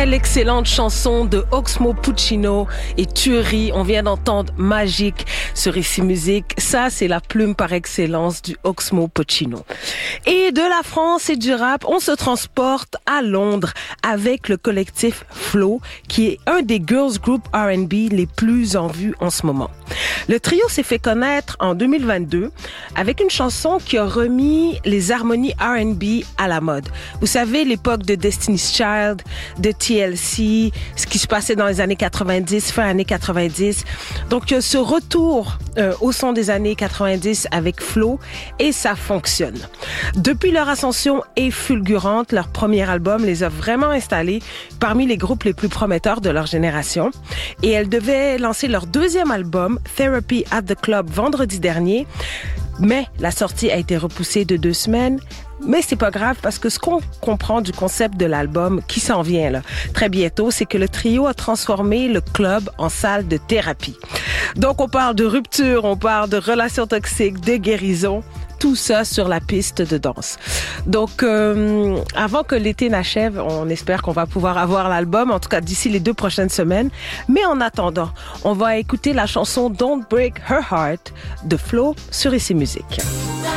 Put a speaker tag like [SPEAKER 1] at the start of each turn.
[SPEAKER 1] Après l'excellente chanson de Oxmo Puccino et Tuerie, on vient d'entendre Magique sur Ici Musique. Ça, c'est la plume par excellence du Oxmo Puccino. Et de la France et du rap, on se transporte à Londres avec le collectif Flow, qui est un des girls group R&B les plus en vue en ce moment. Le trio s'est fait connaître en 2022 avec une chanson qui a remis les harmonies R&B à la mode. Vous savez, l'époque de Destiny's Child, de TLC, ce qui se passait dans les années 90, fin années 90. Donc, ce retour au son des années 90 avec Flow, et ça fonctionne. Depuis leur ascension est fulgurante, leur premier album les a vraiment installés parmi les groupes les plus prometteurs de leur génération. Et elles devaient lancer leur deuxième album, Therapy at the Club, vendredi dernier. Mais la sortie a été repoussée de 2 semaines. Mais c'est pas grave parce que ce qu'on comprend du concept de l'album qui s'en vient là, très bientôt, c'est que le trio a transformé le club en salle de thérapie. Donc on parle de rupture, on parle de relations toxiques, de guérison, tout ça sur la piste de danse. Donc avant que l'été n'achève, on espère qu'on va pouvoir avoir l'album, en tout cas d'ici les 2 prochaines semaines. Mais en attendant, on va écouter la chanson Don't Break Her Heart de Flo sur Ici Musique.